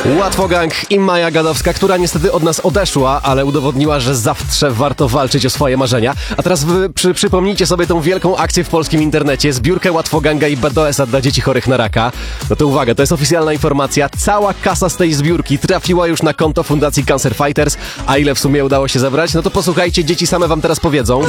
Łatwogang i Maja Gadowska, która niestety od nas odeszła, ale udowodniła, że zawsze warto walczyć o swoje marzenia. A teraz przypomnijcie sobie tą wielką akcję w polskim internecie, zbiórkę Łatwoganga i BDS-a dla dzieci chorych na raka. No to uwaga, to jest oficjalna informacja. Cała kasa z tej zbiórki trafiła już na konto Fundacji Cancer Fighters. A ile w sumie udało się zebrać? No to posłuchajcie, dzieci same wam teraz powiedzą.